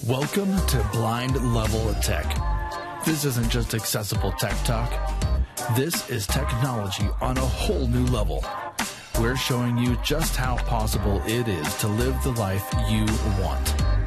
Welcome to Blind Level Tech. This isn't just accessible tech talk. This is technology on a whole new level. We're showing you just how possible it is to live the life you want.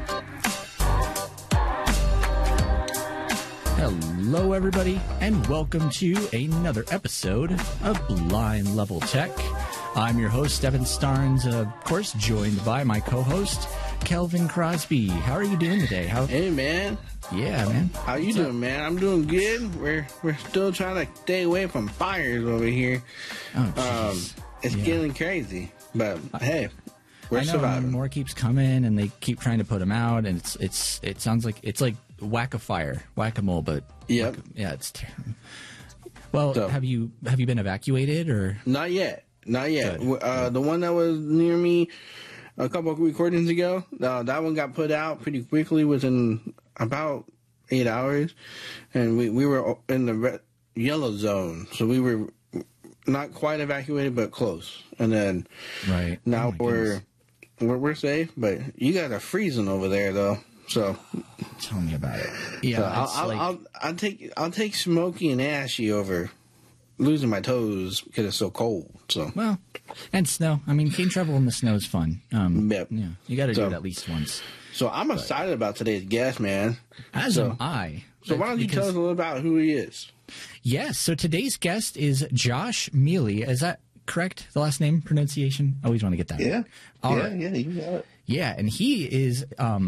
Hello, everybody, and welcome to another episode of Blind Level Tech. I'm your host, Evan Starnes, of course, joined by my co-host, Kelvin Crosby. How are you doing today? Hey, man. Yeah, man. How you doing, man? I'm doing good. We're still trying to stay away from fires over here. Oh, jeez. It's getting crazy, but hey, we're surviving. More keeps coming, and they keep trying to put them out, and it sounds like it's like whack-a-mole, but yep. It's terrible. Well, so, have you been evacuated or not yet? The one that was near me a couple of recordings ago, that one got put out pretty quickly within about 8 hours, and we were in the yellow zone, so we were not quite evacuated, but close. And then now we're safe, but you guys are freezing over there, though. So tell me about it. Yeah, so I'll take Smokey and Ashy over losing my toes because it's so cold. So well, and snow. I mean, cane travel in the snow is fun. Yep. Yeah, you got to do it at least once. So I'm excited about today's guest, man. As am I. So why don't you tell us a little about who he is? Yes. So today's guest is Josh Mealy. Is that correct? The last name pronunciation? I always want to get that. Yeah. Right. Yeah. You got it. Yeah, and he is.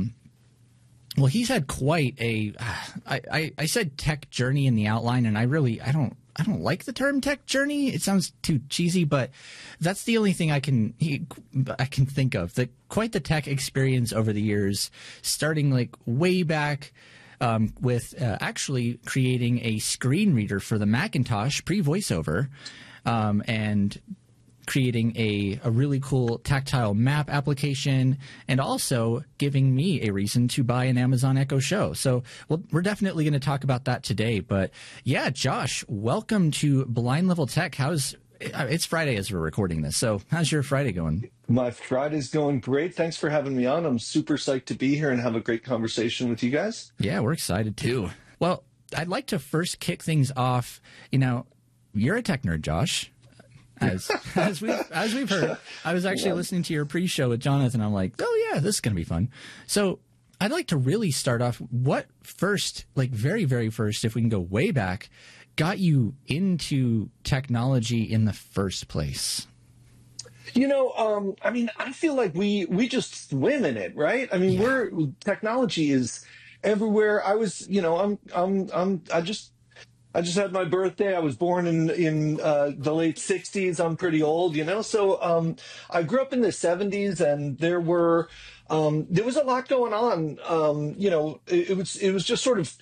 Well, he's had quite a. I said tech journey in the outline, and I don't like the term tech journey. It sounds too cheesy, but that's the only thing I can think of. Quite the tech experience over the years, starting like way back with actually creating a screen reader for the Macintosh pre-VoiceOver, and creating a really cool tactile map application, and also giving me a reason to buy an Amazon Echo Show. So we're definitely going to talk about that today. But yeah, Josh, welcome to Blind Level Tech. It's Friday as we're recording this. So how's your Friday going? My Friday's going great. Thanks for having me on. I'm super psyched to be here and have a great conversation with you guys. Yeah, we're excited too. Well, I'd like to first kick things off. You're a tech nerd, Josh. As we've heard, I was actually listening to your pre-show with Jonathan. I'm like, oh yeah, this is going to be fun. So I'd like to really start off. What first, like very, very first, if we can go way back, got you into technology in the first place? I feel like we just swim in it, right? I mean, technology is everywhere. I just had my birthday. I was born in the late 60s. I'm pretty old, So I grew up in the 70s, and there was a lot going on. It was just sort of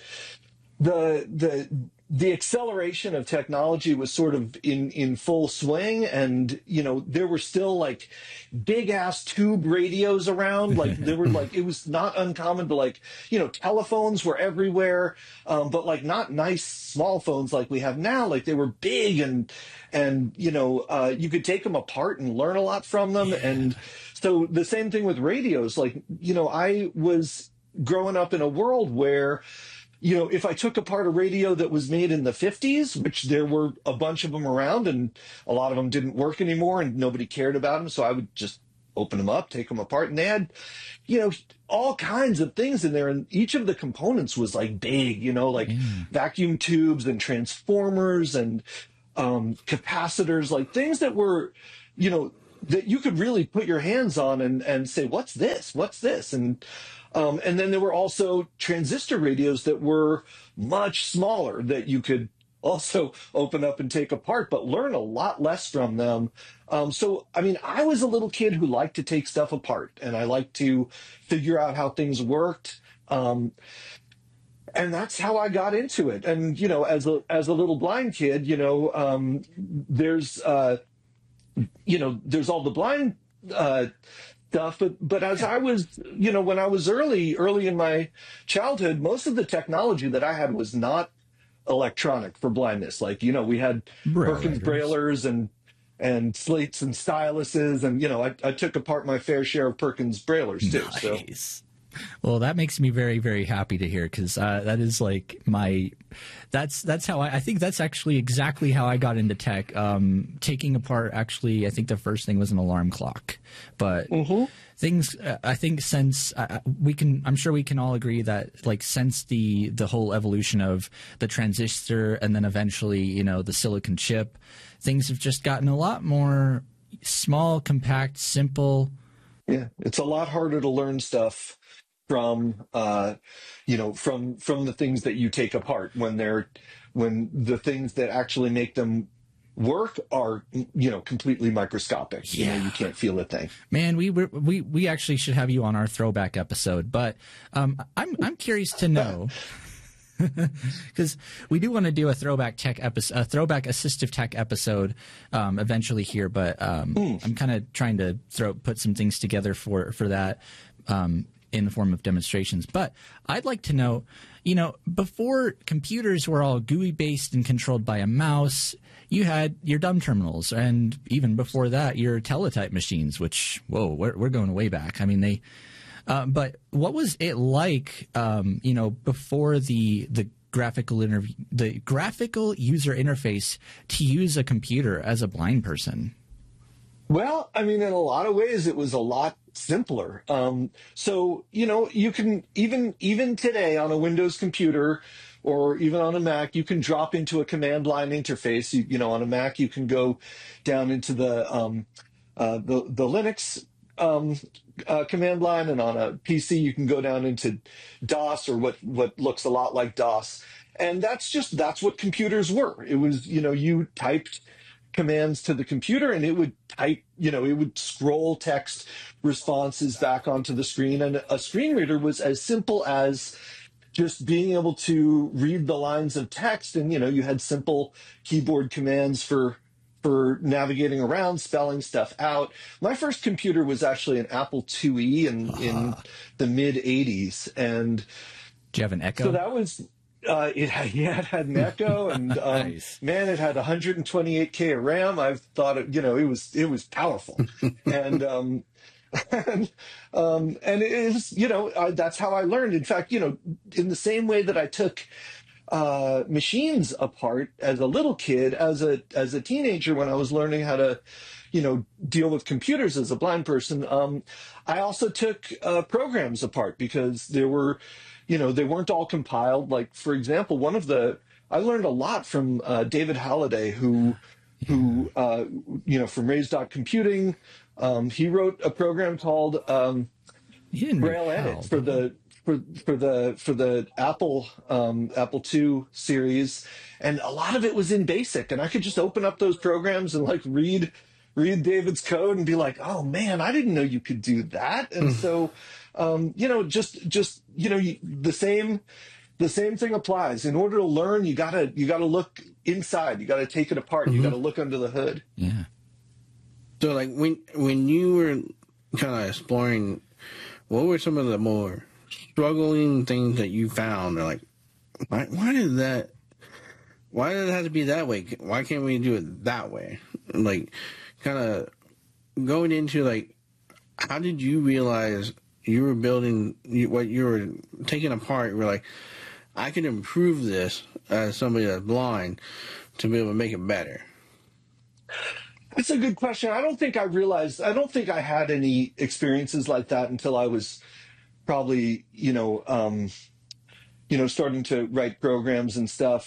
the acceleration of technology was sort of in full swing, and there were still like big ass tube radios around. Like there were it was not uncommon to telephones were everywhere, but like not nice small phones like we have now. Like they were big, and you could take them apart and learn a lot from them. And so the same thing with radios. I was growing up in a world where if I took apart a radio that was made in the 50s, which there were a bunch of them around, and a lot of them didn't work anymore and nobody cared about them, so I would just open them up, take them apart, and they had, all kinds of things in there, and each of the components was like big, vacuum tubes and transformers and capacitors, like things that were, that you could really put your hands on and say, what's this? And then there were also transistor radios that were much smaller that you could also open up and take apart, but learn a lot less from them. I was a little kid who liked to take stuff apart, and I liked to figure out how things worked. And that's how I got into it. And, as a little blind kid, there's all the blind stuff, but as I was, when I was early in my childhood, most of the technology that I had was not electronic for blindness. We had Perkins Braillers and slates and styluses, and I took apart my fair share of Perkins Braillers too. Nice. Well, that makes me very, very happy to hear, because that is like that's how I think that's actually exactly how I got into tech. Taking apart, actually, I think the first thing was an alarm clock, but things. I think since I'm sure we can all agree that like since the whole evolution of the transistor and then eventually the silicon chip, things have just gotten a lot more small, compact, simple. Yeah, it's a lot harder to learn stuff from from the things that you take apart when the things that actually make them work are completely microscopic. You can't feel a thing. Man, we actually should have you on our throwback episode, but I'm curious to know. Because we do want to do a throwback tech episode, a throwback assistive tech episode eventually here, but I'm kind of trying to put some things together for that in the form of demonstrations. But I'd like to know, before computers were all GUI based and controlled by a mouse, you had your dumb terminals, and even before that, your teletype machines. Which we're going way back. I mean they. But what was it like, before the graphical user interface to use a computer as a blind person? Well, I mean, in a lot of ways, it was a lot simpler. So you can even today on a Windows computer or even on a Mac, you can drop into a command line interface. On a Mac, you can go down into the Linux command line, and on a PC you can go down into DOS, or what looks a lot like DOS, and that's what computers were. It was you typed commands to the computer, and it would scroll text responses back onto the screen, and a screen reader was as simple as just being able to read the lines of text, and you had simple keyboard commands for navigating around, spelling stuff out. My first computer was actually an Apple IIe in the mid '80s, and do you have an Echo? So that was it had an Echo, and nice. Man, it had 128K of RAM. I thought it was powerful, and it is that's how I learned. In fact, in the same way that I took machines apart as a little kid, as a teenager, when I was learning how to deal with computers as a blind person, I also took programs apart, because they weren't all compiled. Like, for example, I learned a lot from David Halliday, who from Raise.Computing. He wrote a program called Braille Edit for the Apple II series, and a lot of it was in BASIC, and I could just open up those programs and like read David's code and be like, oh man, I didn't know you could do that. And so the same thing applies. In order to learn, you gotta look inside, you gotta take it apart, you gotta look under the hood. Yeah. So like when you were kind of exploring, what were some of the more struggling things that you found? Or like, why did it have to be that way? Why can't we do it that way? Like, kind of going into like, how did you realize you were building what you were taking apart? You were like, I can improve this as somebody that's blind to be able to make it better. That's a good question. I don't think I had any experiences like that until I was probably, starting to write programs and stuff.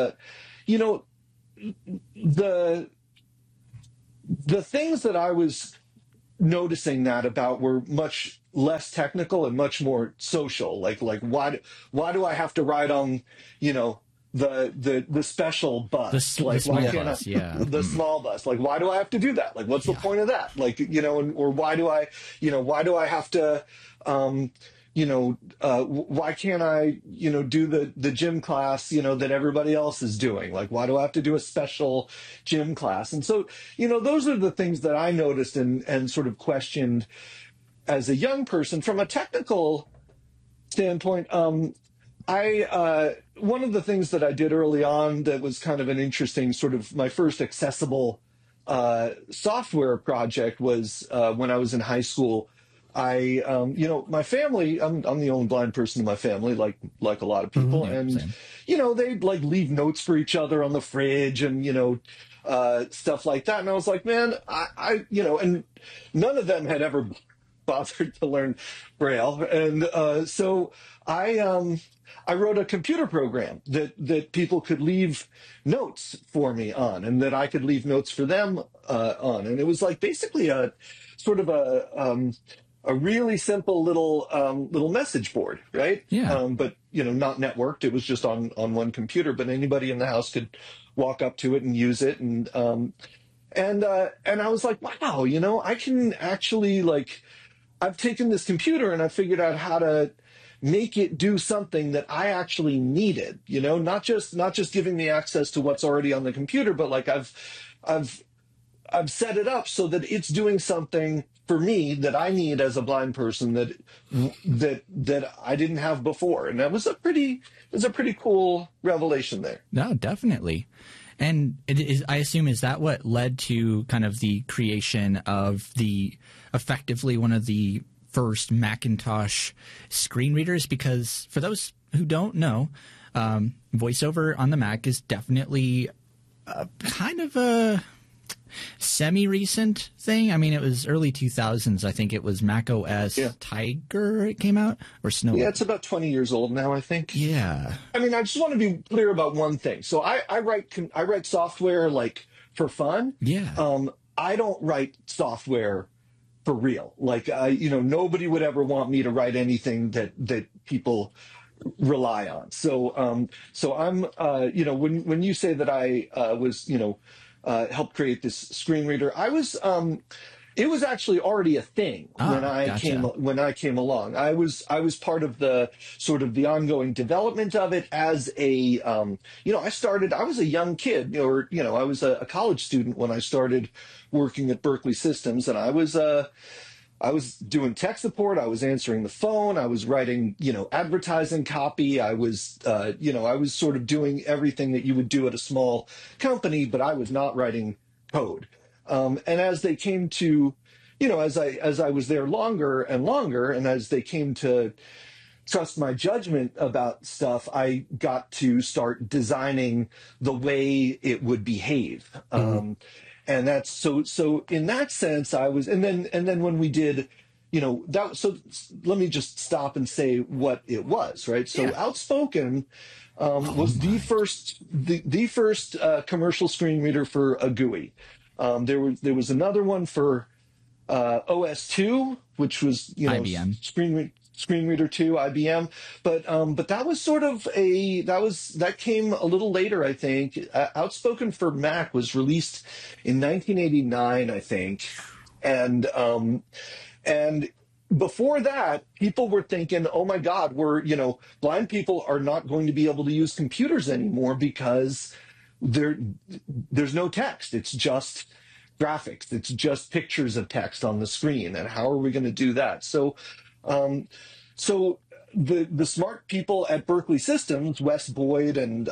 The things that I was noticing that about were much less technical and much more social. Like why do I have to ride on, the special bus? The small bus, yeah. The small bus. Like, why do I have to do that? Like, what's the point of that? Like, or why do I have to, why can't I, do the gym class, that everybody else is doing? Like, why do I have to do a special gym class? And so, those are the things that I noticed and sort of questioned as a young person. From a technical standpoint, one of the things that I did early on that was kind of an interesting sort of my first accessible software project was when I was in high school, my family, I'm the only blind person in my family, like a lot of people. Yeah, And, same. they'd like leave notes for each other on the fridge and, stuff like that. And I was like, man, and none of them had ever bothered to learn Braille. And, so I wrote a computer program that people could leave notes for me on, and that I could leave notes for them on. And it was like basically a sort of a really simple little message board, right? Yeah. But not networked. It was just on one computer, but anybody in the house could walk up to it and use it. And I was like, wow, I can actually, like, I've taken this computer and I figured out how to make it do something that I actually needed, not just giving me access to what's already on the computer, but like I've set it up so that it's doing something for me that I need as a blind person that I didn't have before. And that was a pretty cool revelation there. No, definitely. And I assume, is that what led to kind of the creation of effectively one of the first Macintosh screen readers? Because for those who don't know, VoiceOver on the Mac is definitely kind of a semi-recent thing. I mean, it was early 2000s. I think it was Mac OS Tiger it came out, or Snow. Yeah, it's about 20 years old now, I think. Yeah. I mean, I just want to be clear about one thing. So I write software like for fun. Yeah. I don't write software for real. Like, nobody would ever want me to write anything that people rely on. So I'm, when you say that I was, helped create this screen reader, it was actually already a thing when I came along. I was part of the sort of the ongoing development of it as I was a young kid, I was a college student when I started working at Berkeley Systems, and I was doing tech support. I was answering the phone. I was writing, advertising copy. I was sort of doing everything that you would do at a small company, but I was not writing code. And as they came to, as I was there longer and longer, and as they came to trust my judgment about stuff, I got to start designing the way it would behave. And that's so in that sense, I was, and then when we did, so let me just stop and say what it was, right? So Outspoken was the first commercial screen reader for a GUI. There was another one for OS2, which was IBM Screen Reader 2, IBM, but that was sort of that came a little later, I think. Outspoken for Mac was released in 1989, I think, and before that, people were thinking, oh my God, blind people are not going to be able to use computers anymore because there's no text. It's just graphics. It's just pictures of text on the screen. And how are we going to do that? So the smart people at Berkeley Systems, Wes Boyd and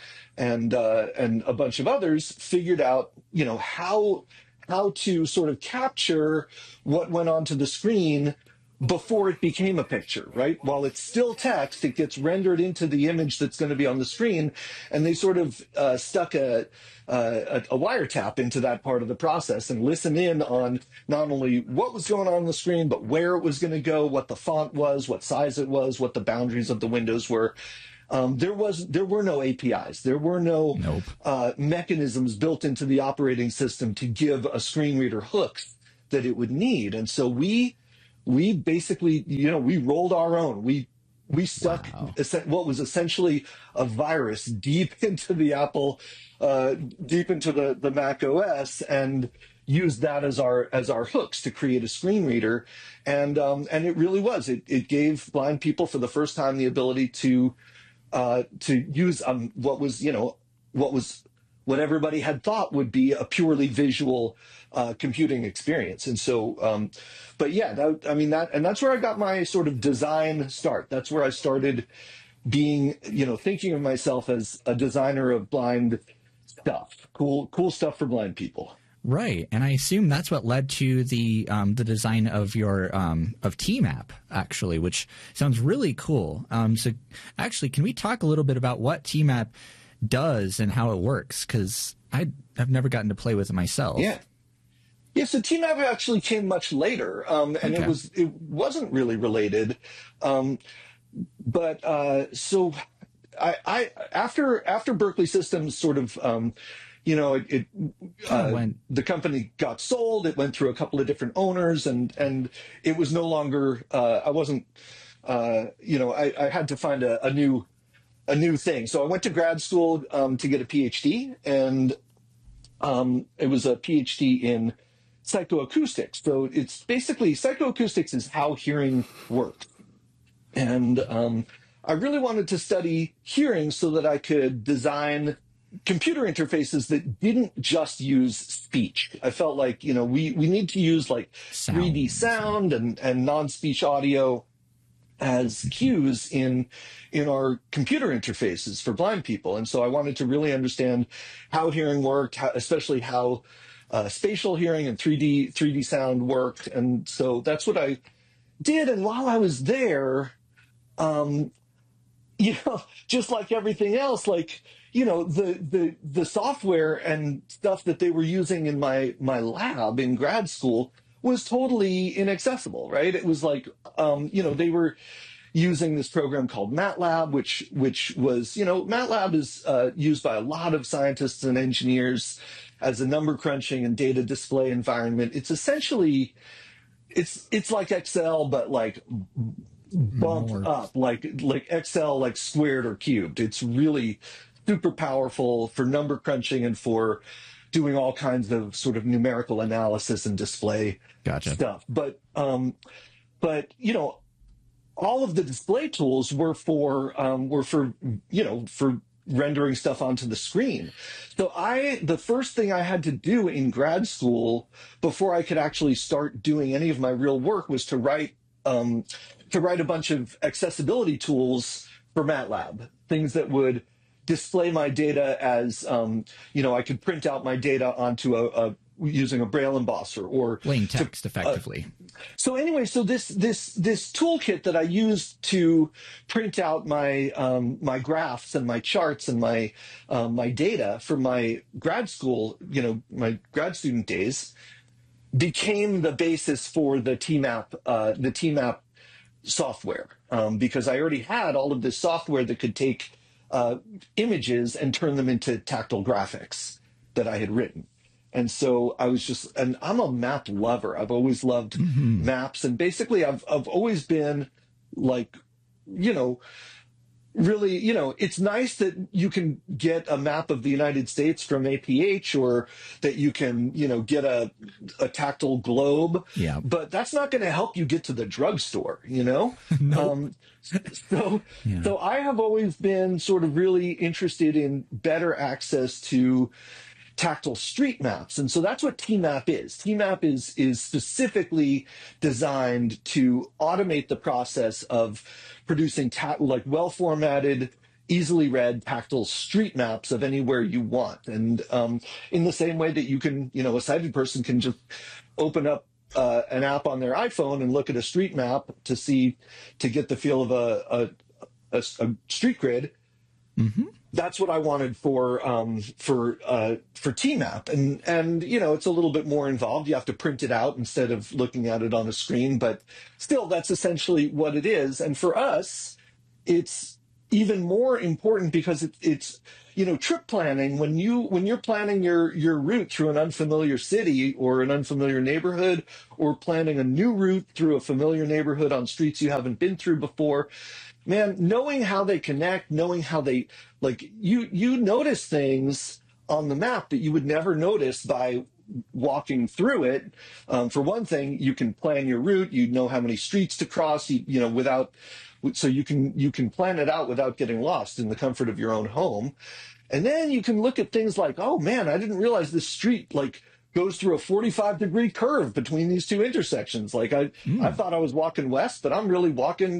a bunch of others, figured out, how to sort of capture what went onto the screen before it became a picture, right? While it's still text, it gets rendered into the image that's going to be on the screen, and they sort of stuck a wiretap into that part of the process and listen in on not only what was going on the screen, but where it was going to go, what the font was, what size it was, what the boundaries of the windows were. There were no APIs. There were no mechanisms built into the operating system to give a screen reader hooks that it would need, and so we basically, we rolled our own. We stuck what was essentially a virus deep into the Apple, deep into the Mac OS, and used that as our hooks to create a screen reader. And it really was. It gave blind people for the first time the ability to use what everybody had thought would be a purely visual computing experience. And so, but yeah, that's where I got my sort of design start. That's where I started being, thinking of myself as a designer of blind stuff, cool stuff for blind people. Right, and I assume that's what led to the design of your of TMAP, actually, which sounds really cool. So, actually, can we talk a little bit about what TMAP does and how it works? Because I've never gotten to play with it myself. Yeah. Yeah, so TMAP actually came much later, and Okay. it wasn't really related, but so I after Berkeley Systems sort of the company got sold. It went through a couple of different owners, and it was no longer. I wasn't. I had to find a new thing. So I went to grad school to get a PhD, and it was a PhD in psychoacoustics. So it's basically psychoacoustics is how hearing works. And I really wanted to study hearing so that I could design computer interfaces that didn't just use speech. I felt like, we need to use like 3D sound and non-speech audio as cues in our computer interfaces for blind people. And so I wanted to really understand how hearing worked, especially how spatial hearing and 3D sound worked. And so that's what I did. And while I was there, just like everything else, like, the software and stuff that they were using in my lab in grad school was totally inaccessible, right? It was like, they were using this program called MATLAB, which was, MATLAB is used by a lot of scientists and engineers as a number crunching and data display environment. It's essentially, it's like Excel, but like bumped up, like Excel, like squared or cubed. It's really super powerful for number crunching and for doing all kinds of sort of numerical analysis and display stuff. But all of the display tools were for rendering stuff onto the screen. So the first thing I had to do in grad school before I could actually start doing any of my real work was to write a bunch of accessibility tools for MATLAB, things that would display my data as, I could print out my data onto using a Braille embosser or plain text effectively. So anyway, so this toolkit that I used to print out my my graphs and my charts and my data for my grad school, my grad student days, became the basis for the TMAP software, because I already had all of this software that could take images and turn them into tactile graphics that I had written. And so and I'm a map lover. I've always loved maps. And basically I've always been like, really, it's nice that you can get a map of the United States from APH, or that you can, get a tactile globe. Yeah. But that's not going to help you get to the drugstore, No. So I have always been sort of really interested in better access to tactile street maps. And so that's what TMAP is. TMAP is specifically designed to automate the process of producing well-formatted, easily read tactile street maps of anywhere you want. And in the same way that you can, a sighted person can just open up an app on their iPhone and look at a street map to get the feel of a street grid. Mm-hmm. That's what I wanted for TMAP, and it's a little bit more involved. You have to print it out instead of looking at it on a screen, but still, that's essentially what it is. And for us, it's even more important because it's trip planning. When you're planning your route through an unfamiliar city or an unfamiliar neighborhood, or planning a new route through a familiar neighborhood on streets you haven't been through before. Man, knowing how they connect, knowing how they, you notice things on the map that you would never notice by walking through it. For one thing, you can plan your route. You know how many streets to cross, so you can plan it out without getting lost in the comfort of your own home. And then you can look at things like, oh man, I didn't realize this street, goes through a 45-degree curve between these two intersections. I thought I was walking west, but I'm really walking,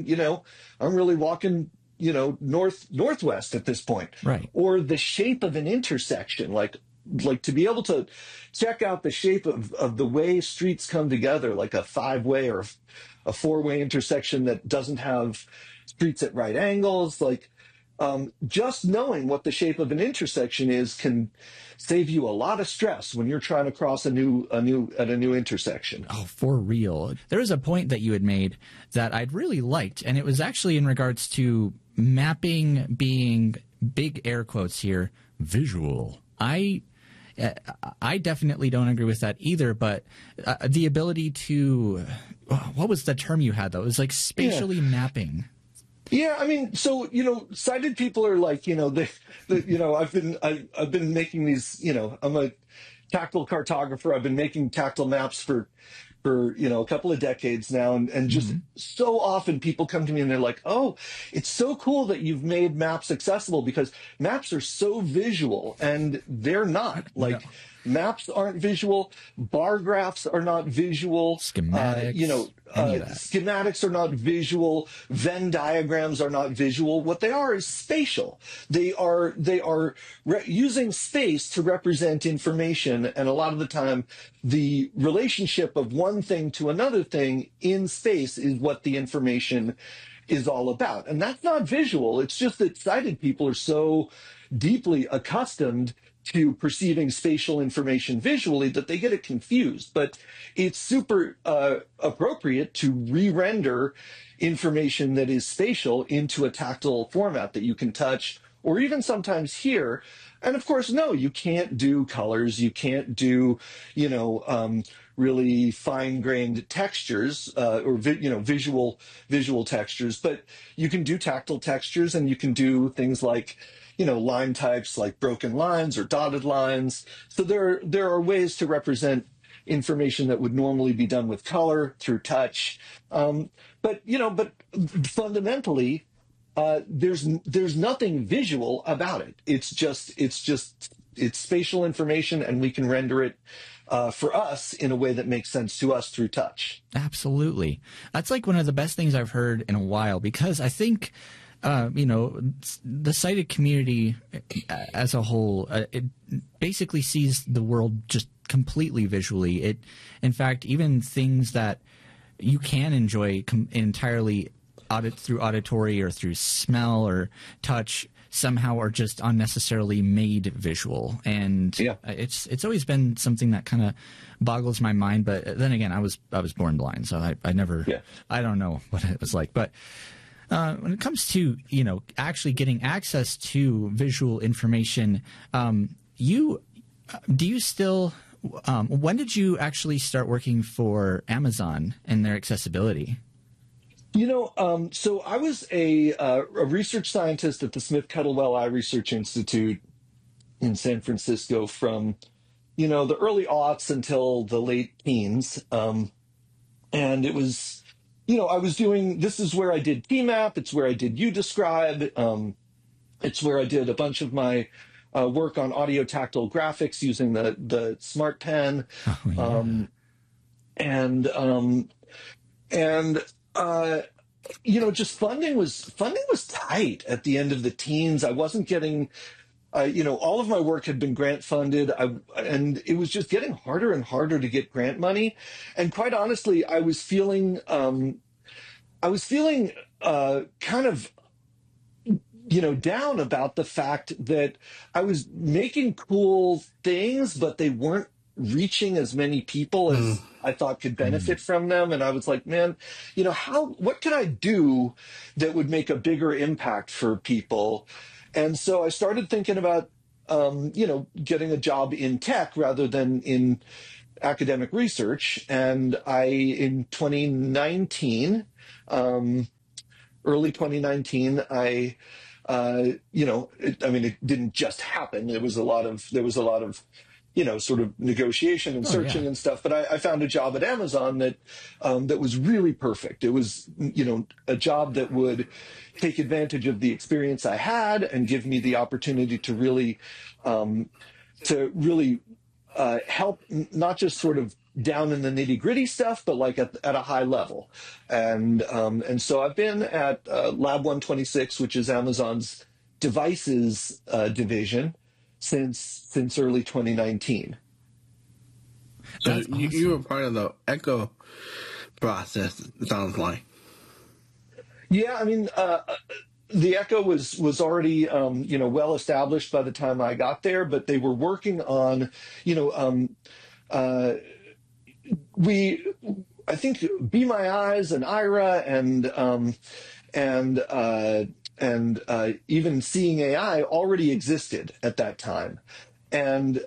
northwest at this point. Right. Or the shape of an intersection. like to be able to check out the shape of the way streets come together, like a 5-way or a 4-way intersection that doesn't have streets at right angles, like just knowing what the shape of an intersection is can save you a lot of stress when you're trying to cross a new intersection. Oh, for real. There was a point that you had made that I'd really liked, and it was actually in regards to mapping being, big air quotes here, visual. I definitely don't agree with that either, but the ability to, what was the term you had though? It was like spatially mapping. Yeah, I mean, so sighted people are like, I've been making these, I'm a tactile cartographer. I've been making tactile maps for a couple of decades now, and just so often people come to me and they're like, oh, it's so cool that you've made maps accessible, because maps are so visual, and they're not. Like, no. Maps aren't visual. Bar graphs are not visual. Schematics. Schematics are not visual. Venn diagrams are not visual. What they are is spatial. They are using space to represent information, and a lot of the time, the relationship of one thing to another thing in space is what the information is all about. And that's not visual. It's just that sighted people are so deeply accustomed to perceiving spatial information visually that they get it confused. But it's super appropriate to re-render information that is spatial into a tactile format that you can touch or even sometimes hear. And of course, no, you can't do colors. You can't do, really fine-grained textures or visual textures. But you can do tactile textures, and you can do things like line types like broken lines or dotted lines. So there are ways to represent information that would normally be done with color through touch. But fundamentally, there's nothing visual about it. It's spatial information, and we can render it for us in a way that makes sense to us through touch. Absolutely. That's like one of the best things I've heard in a while, because I think the sighted community as a whole, it basically sees the world just completely visually. In fact, even things that you can enjoy entirely through auditory or through smell or touch somehow are just unnecessarily made visual. And it's always been something that kind of boggles my mind. But then again, I was born blind, so I never, I don't know what it was like. But when it comes to, actually getting access to visual information, when did you actually start working for Amazon and their accessibility? So I was a research scientist at the Smith Kettlewell Eye Research Institute in San Francisco from, the early aughts until the late teens. And it was, this is where I did TMAP. It's where I did UDescribe. It's where I did a bunch of my work on audio tactile graphics using the Smart Pen. Oh, yeah. Just funding was tight at the end of the teens. I wasn't getting, all of my work had been grant funded, and it was just getting harder and harder to get grant money. And quite honestly, I was feeling kind of, down about the fact that I was making cool things, but they weren't reaching as many people as I thought could benefit from them. And I was like, man, what can I do that would make a bigger impact for people? And so I started thinking about, getting a job in tech rather than in academic research. And in 2019, early 2019, it didn't just happen. There was a lot of sort of negotiation and searching and stuff. But I found a job at Amazon that was really perfect. It was, a job that would take advantage of the experience I had and give me the opportunity to really help, not just sort of down in the nitty gritty stuff, but like at a high level. And so I've been at Lab 126, which is Amazon's devices division. since early 2019. So That's awesome. you were part of the Echo process, it sounds like. Yeah, I mean, the Echo was already well established by the time I got there, but they were working on I think Be My Eyes and Ira and even Seeing AI already existed at that time, and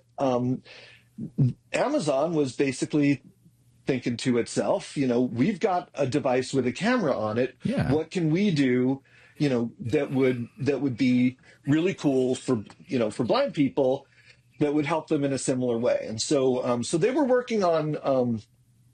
Amazon was basically thinking to itself, we've got a device with a camera on it. Yeah. What can we do, that would be really cool for blind people, that would help them in a similar way. And so they were working on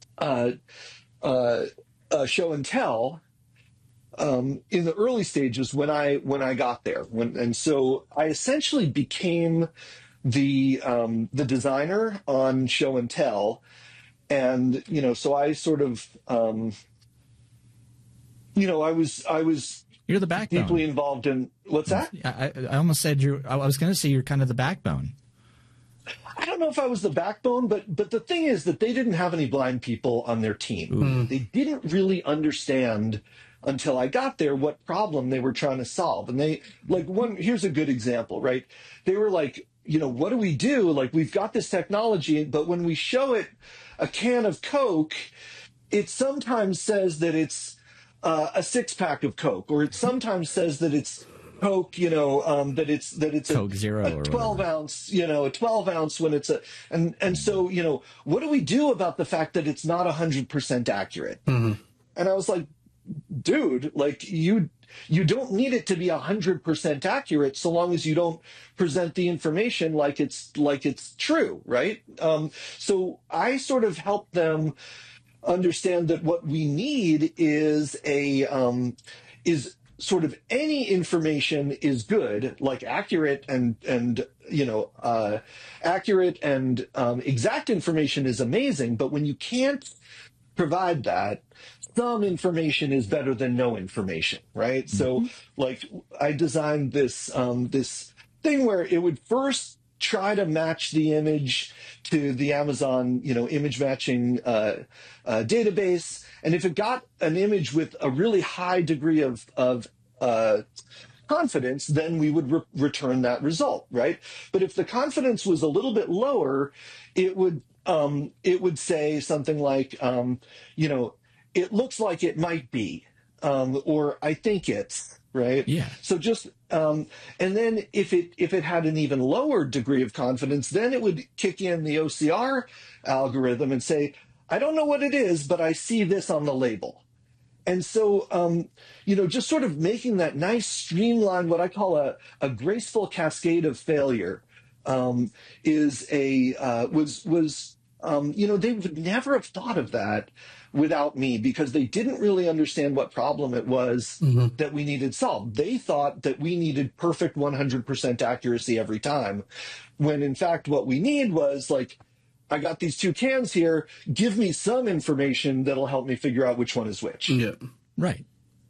show and tell in the early stages when I got there. And so I essentially became the designer on show and tell. And so I sort of I was You're the backbone. deeply involved in what's that? I almost said I was going to say you're kind of the backbone. I don't know if I was the backbone, but the thing is that they didn't have any blind people on their team. They didn't really understand until I got there what problem they were trying to solve. And here's a good example, right? They were like, what do we do? Like, we've got this technology, but when we show it a can of Coke, it sometimes says that it's a 6-pack of Coke, or it sometimes says that it's Coke, that it's Coke Zero a or 12 whatever. ounce, a 12 ounce when it's and so, what do we do about the fact that it's not 100% accurate? Mm-hmm. And I was like, dude, like you don't need it to be 100% accurate so long as you don't present the information like it's true, right? So I sort of helped them understand that what we need is sort of any information is good, like accurate and exact information is amazing, but when you can't provide that, some information is better than no information, right? Mm-hmm. So, like, I designed this this thing where it would first try to match the image to the Amazon, image matching database, and if it got an image with a really high degree of confidence, then we would return that result, right? But if the confidence was a little bit lower, it would say something like, it looks like it might be, or I think it's, right? Yeah. So just, and then if it had an even lower degree of confidence, then it would kick in the OCR algorithm and say, I don't know what it is, but I see this on the label. And so, just sort of making that nice streamlined, what I call a graceful cascade of failure, they would never have thought of that without me, because they didn't really understand what problem it was that we needed solved. They thought that we needed perfect 100% accuracy every time, when in fact what we need was like, I got these two cans here, give me some information that'll help me figure out which one is which. Yeah. Right.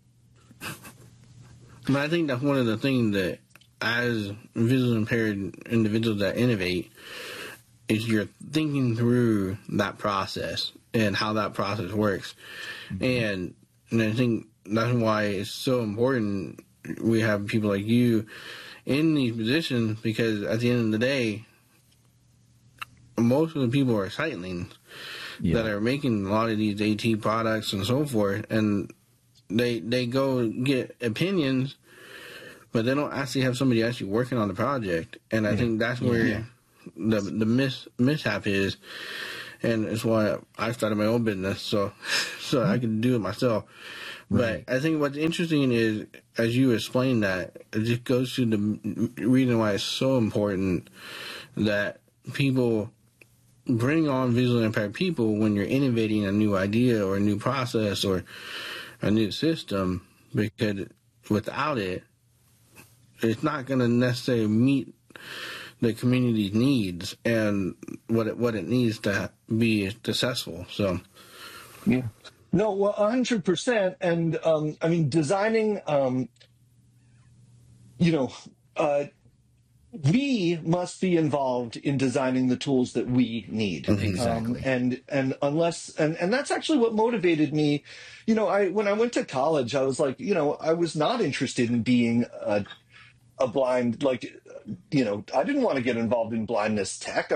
But I think that's one of the things that, as visually impaired individuals that innovate, is you're thinking through that process and how that process works. Mm-hmm. And I think that's why it's so important we have people like you in these positions, because at the end of the day, most of the people are sightlings that are making a lot of these AT products and so forth, and they go get opinions, but they don't actually have somebody actually working on the project. And I think that's where the mishap is, and it's why I started my own business so I can do it myself. Right. But I think what's interesting is, as you explain that, it just goes to the reason why it's so important that people bring on visually impaired people when you're innovating a new idea or a new process or a new system, because without it, it's not going to necessarily meet the community's needs and what it needs to be successful. So, yeah, no, well, 100%. And I mean, designing, we must be involved in designing the tools that we need. Exactly. And unless, and that's actually what motivated me. You know, when I went to college, I was like, you know, I was not interested in being a blind, like, you know, I didn't want to get involved in blindness tech.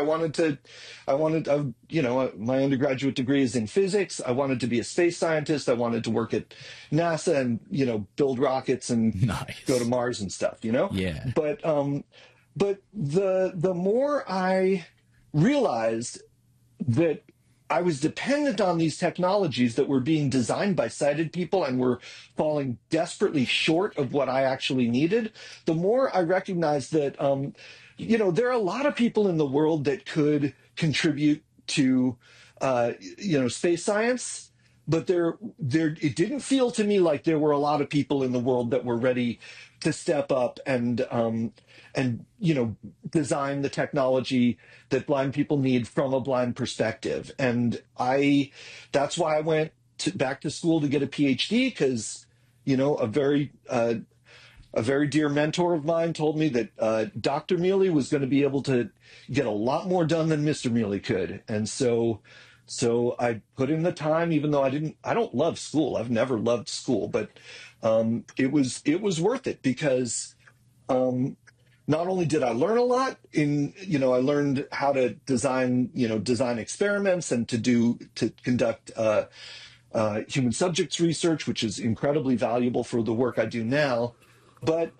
You know, my undergraduate degree is in physics. I wanted to be a space scientist. I wanted to work at NASA and, you know, build rockets and Nice. go to Mars and stuff, you know? Yeah. But the more I realized that I was dependent on these technologies that were being designed by sighted people and were falling desperately short of what I actually needed, the more I recognized that, you know, there are a lot of people in the world that could contribute to, you know, space science, but it didn't feel to me like there were a lot of people in the world that were ready to step up and you know, design the technology that blind people need from a blind perspective. And that's why I went back to school to get a PhD, because, you know, a very dear mentor of mine told me that Dr. Mealy was going to be able to get a lot more done than Mr. Mealy could. And so I put in the time, even though I don't love school. I've never loved school, but it was worth it, because not only did I learn a lot you know, I learned how to design experiments and to conduct human subjects research, which is incredibly valuable for the work I do now. But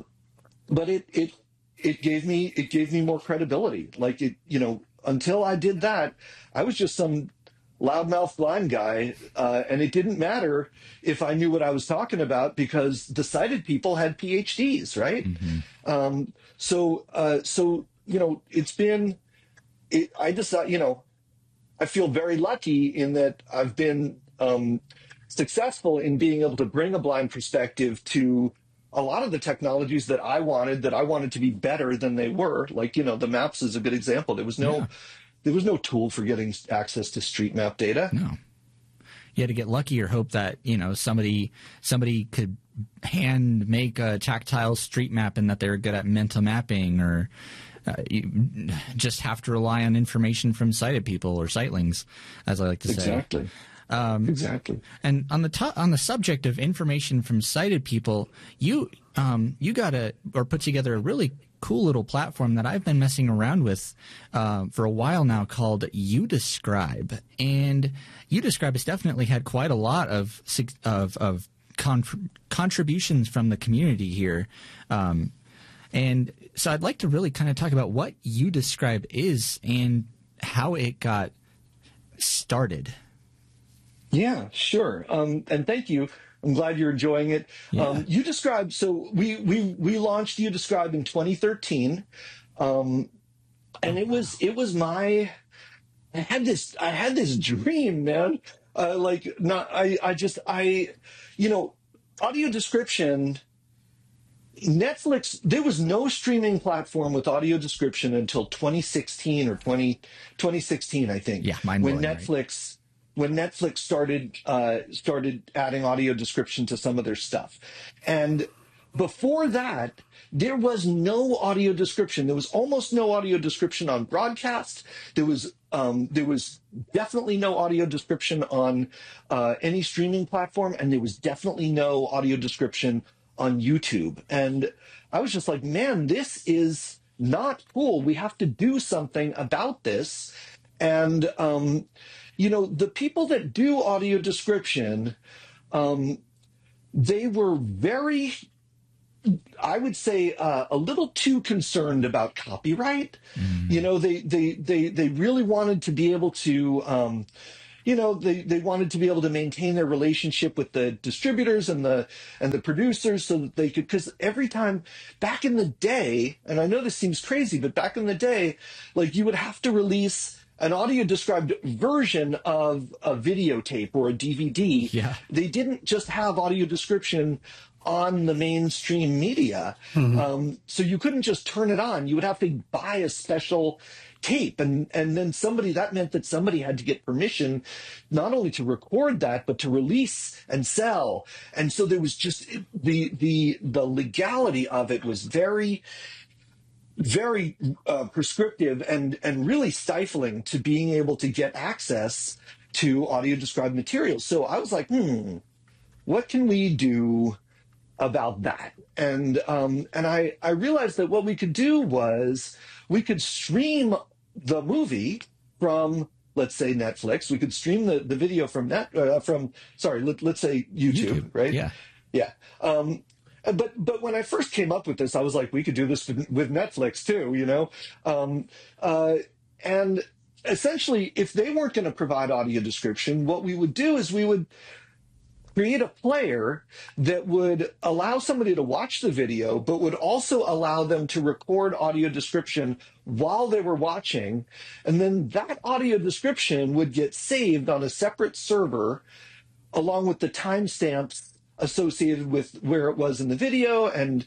it gave me more credibility. Like, it, you know, until I did that, I was just some loudmouth blind guy, and it didn't matter if I knew what I was talking about, because the sighted people had PhDs, right? Mm-hmm. So you know, I decided, you know, I feel very lucky in that I've been successful in being able to bring a blind perspective to a lot of the technologies that I wanted to be better than they were. Like, you know, the maps is a good example. There was no tool for getting access to street map data. No. You had to get lucky or hope that, you know, somebody could hand make a tactile street map and that they're good at mental mapping, or you just have to rely on information from sighted people or sightlings, as I like to say. Exactly. Exactly. And on the subject of information from sighted people, you put together a really cool little platform that I've been messing around with for a while now, called Udescribe. And Udescribe has definitely had quite a lot of contributions from the community here. And so I'd like to really kind of talk about what Udescribe is and how it got started. Yeah, sure. And thank you. I'm glad you're enjoying it. Yeah. Udescribe. So we launched Udescribe in 2013, and it was I had this dream, man. You know, audio description. Netflix, there was no streaming platform with audio description until 2016 or 2016, I think. Yeah, mind-blowing, when Netflix started adding audio description to some of their stuff. And before that, there was no audio description. There was almost no audio description on broadcast. There was definitely no audio description on any streaming platform, and there was definitely no audio description on YouTube. And I was just like, man, this is not cool. We have to do something about this. And you know, the people that do audio description, they were very, I would say, a little too concerned about copyright. Mm-hmm. You know, they really wanted to be able to, you know, they wanted to be able to maintain their relationship with the distributors and the producers, so that they could, because every time back in the day, and I know this seems crazy, but back in the day, like, you would have to release an audio described version of a videotape or a DVD. Yeah. They didn't just have audio description on the mainstream media. Mm-hmm. So you couldn't just turn it on. You would have to buy a special tape. And then that meant that somebody had to get permission not only to record that, but to release and sell. And so there was just the legality of it was very, very prescriptive and really stifling to being able to get access to audio described materials. So I was like, what can we do about that? And I realized that what we could do was we could stream the movie from, let's say, Netflix. We could stream the video from let's say YouTube, right? Yeah. Yeah. But when I first came up with this, I was like, we could do this with Netflix too, you know? And essentially, if they weren't going to provide audio description, what we would do is we would create a player that would allow somebody to watch the video, but would also allow them to record audio description while they were watching. And then that audio description would get saved on a separate server along with the timestamps associated with where it was in the video and,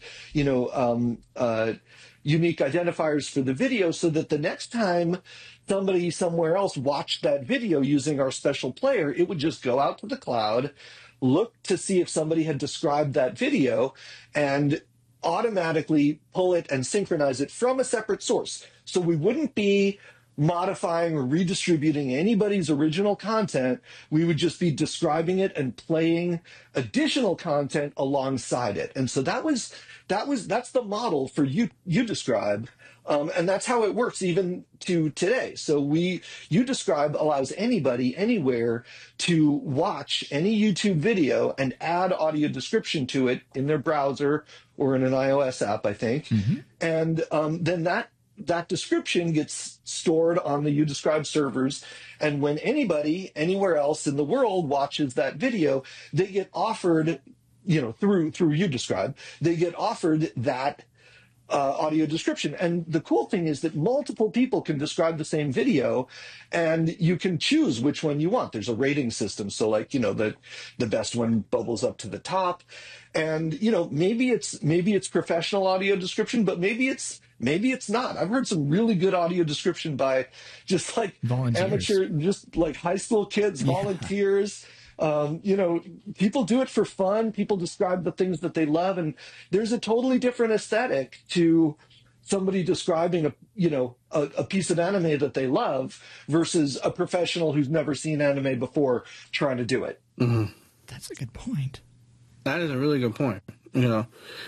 unique identifiers for the video, so that the next time somebody somewhere else watched that video using our special player, it would just go out to the cloud, look to see if somebody had described that video, and automatically pull it and synchronize it from a separate source. So we wouldn't be modifying or redistributing anybody's original content. We would just be describing it and playing additional content alongside it. And so that's the model for UDescribe. And that's how it works even to today. So UDescribe allows anybody anywhere to watch any YouTube video and add audio description to it in their browser or in an iOS app, I think. Mm-hmm. And then that description gets stored on the UDescribe servers. And when anybody anywhere else in the world watches that video, they get offered, through UDescribe, they get offered that audio description. And the cool thing is that multiple people can describe the same video, and you can choose which one you want. There's a rating system. So the best one bubbles up to the top. And, maybe it's professional audio description, but maybe it's not. I've heard some really good audio description by just like amateur, just like high school kids, volunteers. People do it for fun. People describe the things that they love, and there's a totally different aesthetic to somebody describing a piece of anime that they love versus a professional who's never seen anime before trying to do it. Mm-hmm. That's a good point. That is a really good point. And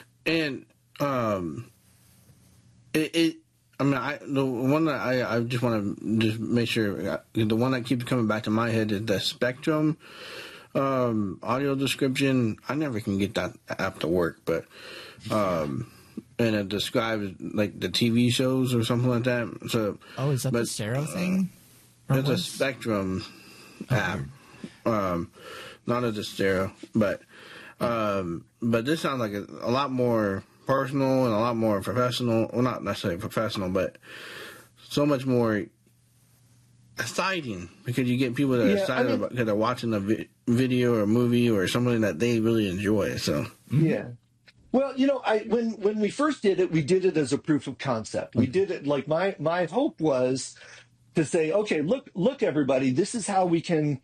the one that I just want to just make sure, the one that keeps coming back to my head is the Spectrum audio description. I never can get that app to work, but and it describes like the TV shows or something like that. So, is that the Stereo thing? It's a Spectrum app, not a Stereo, but this sounds like a lot more personal and a lot more professional. Well, not necessarily professional, but so much more exciting because you get people that are excited about because they're watching a video or a movie or something that they really enjoy. So yeah. Well, when we first did it, we did it as a proof of concept. We did it like my hope was to say, okay, look, everybody, this is how we can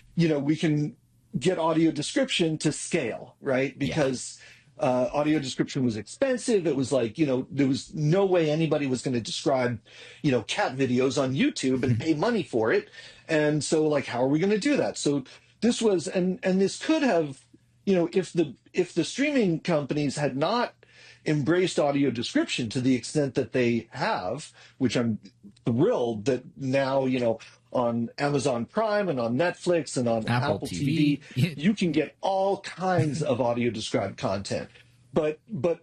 get audio description to scale, right? Because audio description was expensive. It was like, there was no way anybody was going to describe, cat videos on YouTube and pay money for it. And so like, how are we going to do that? So this was, and this could have, if the streaming companies had not embraced audio description to the extent that they have, which I'm thrilled that now, on Amazon Prime and on Netflix and on Apple TV, you can get all kinds of audio described content. But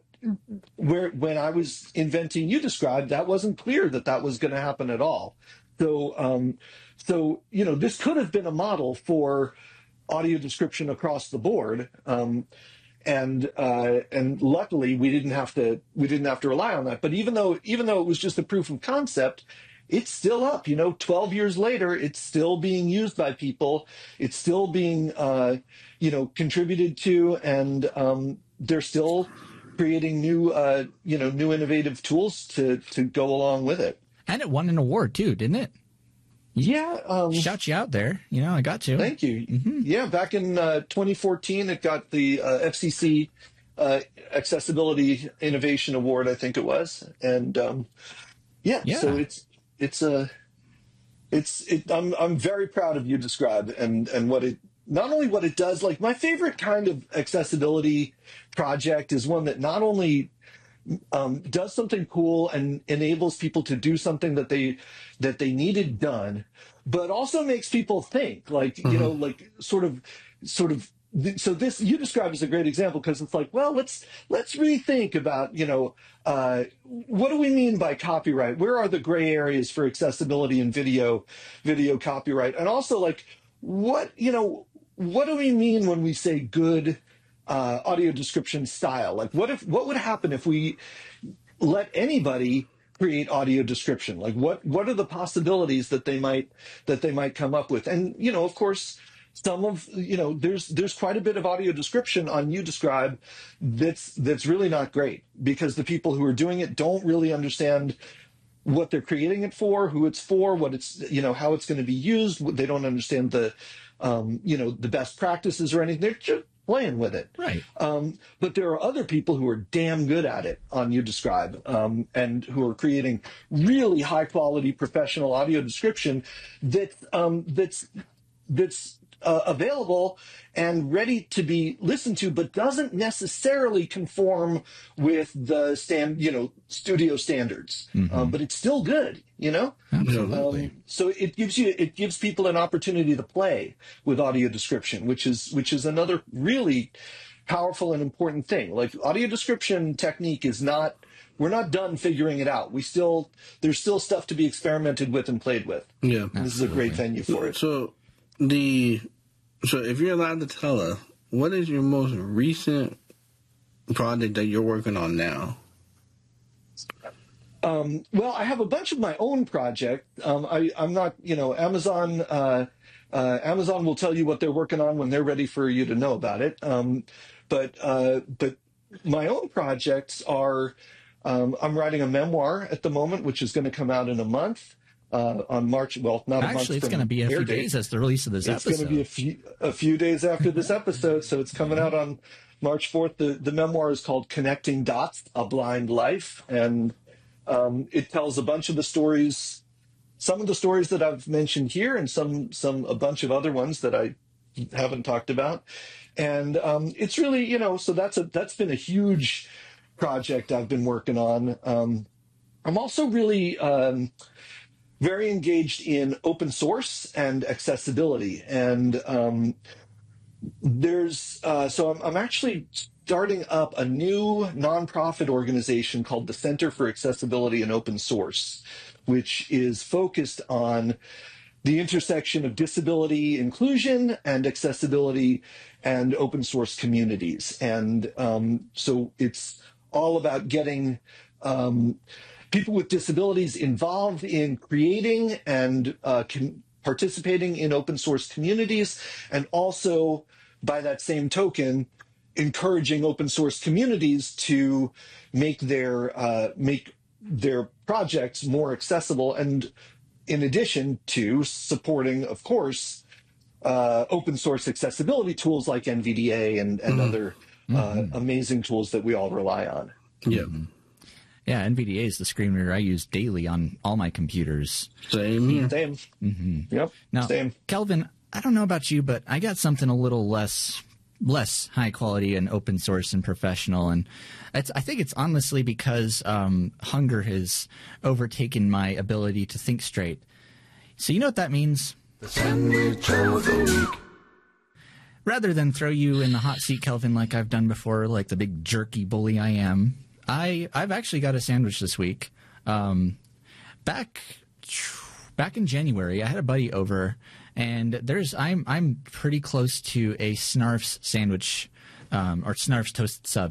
when I was inventing UDescribe, that wasn't clear that was going to happen at all. So this could have been a model for audio description across the board. And luckily we didn't have to rely on that. But even though it was just a proof of concept, it's still up, 12 years later, it's still being used by people. It's still being, contributed to, and they're still creating new innovative tools to go along with it. And it won an award too, didn't it? Yeah. Shout you out there. I got to. Thank you. Mm-hmm. Yeah. Back in 2014, it got the FCC Accessibility Innovation Award, I think it was. And so I'm very proud of UDescribe and what it, not only what it does, like my favorite kind of accessibility project is one that not only does something cool and enables people to do something that they needed done, but also makes people think, like, you know, like sort of. So this UDescribe is a great example because it's like, well, let's rethink about, you know, what do we mean by copyright? Where are the gray areas for accessibility in video copyright? And also, like, what do we mean when we say good audio description style? Like, what would happen if we let anybody create audio description? Like, what are the possibilities that they might come up with? And, you know, of course, some of, you know, there's quite a bit of audio description on UDescribe that's really not great, because the people who are doing it don't really understand what they're creating it for, who it's for, what it's, you know, how it's going to be used. They don't understand the, you know, the best practices or anything. They're just playing with it. Right. But there are other people who are damn good at it on UDescribe, and who are creating really high quality professional audio description that's available and ready to be listened to, but doesn't necessarily conform with the studio standards. But it's still good, you know? Absolutely. So it gives people an opportunity to play with audio description, which is another really powerful and important thing. Like, audio description technique is not, we're not done figuring it out. There's still stuff to be experimented with and played with. Yeah. This is a great venue for it. So if you're allowed to tell us, what is your most recent project that you're working on now? Well, I have a bunch of my own projects. I'm not, you know, Amazon will tell you what they're working on when they're ready for you to know about it. But my own projects are, I'm writing a memoir at the moment, which is going to come out in a month. On March, well, not Actually, a month. It's going to be a few days as the release of this episode. It's going to be a few days after this episode, so it's coming out on March 4th. The memoir is called "Connecting Dots: A Blind Life," and it tells a bunch of the stories, some of the stories that I've mentioned here, and a bunch of other ones that I haven't talked about. And it's really, you know, so that's been a huge project I've been working on. I'm also really very engaged in open source and accessibility. And I'm actually starting up a new nonprofit organization called the Center for Accessibility and Open Source, which is focused on the intersection of disability inclusion and accessibility and open source communities. And so it's all about getting people with disabilities involved in creating and participating in open source communities, and also, by that same token, encouraging open source communities to make their projects more accessible, and in addition to supporting, of course, open source accessibility tools like NVDA and other amazing tools that we all rely on. Yeah. Yeah, NVDA is the screen reader I use daily on all my computers. Same here. Same. Yep. Now, same. Kelvin, I don't know about you, but I got something a little less high quality and open source and professional, and I think it's honestly because hunger has overtaken my ability to think straight. So you know what that means? The sandwich of the week. Rather than throw you in the hot seat, Kelvin, like I've done before, like the big jerky bully I am, I've actually got a sandwich this week. Back in January, I had a buddy over, and I'm pretty close to a Snarf's sandwich, or Snarf's toasted sub.